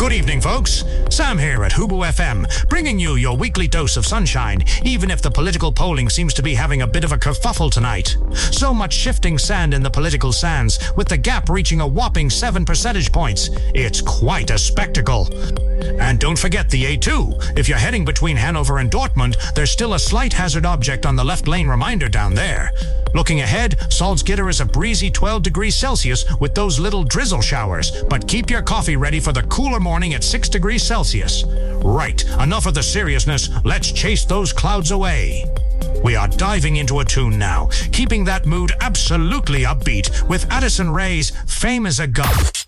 Good evening, folks. Sam here at Hubu FM, bringing you your weekly dose of sunshine, even if the political polling seems to be having a bit of a kerfuffle tonight. So much shifting sand in the political sands, with the gap reaching a whopping 7 percentage points. It's quite a spectacle. And don't forget the A2. If you're heading between Hanover and Dortmund, there's still a slight hazard object on the left lane reminder down there. Looking ahead, Salzgitter is a breezy 12 degrees Celsius with those little drizzle showers, but keep your coffee ready for the cooler morning at 6 degrees Celsius. Right, enough of the seriousness, let's chase those clouds away. We are diving into a tune now, keeping that mood absolutely upbeat with Addison Rae's Fame is a Gun.